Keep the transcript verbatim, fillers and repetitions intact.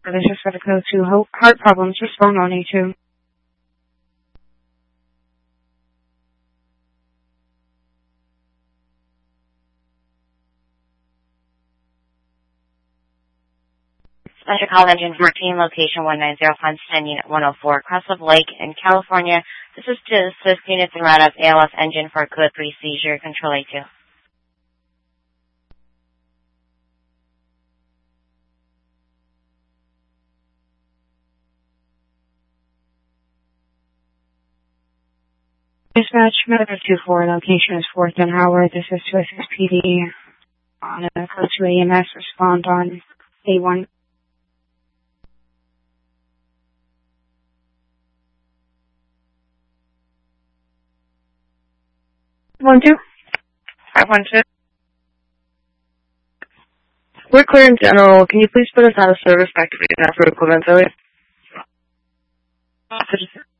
This is for the code two. Heart problems. Respond on A two. Special call engine fourteen, location one nine zero, Funston, unit one oh four, Crosslove Lake in California. This is to assist units in route of A L F engine for code three seizure. Control A two. Dispatch, Medical two four, location is fourth and Howard. This is to assist P D on a code two A M S. Respond on A one. One two. five one two. We're clear in general. Can you please put us out of service activated now for equivalent?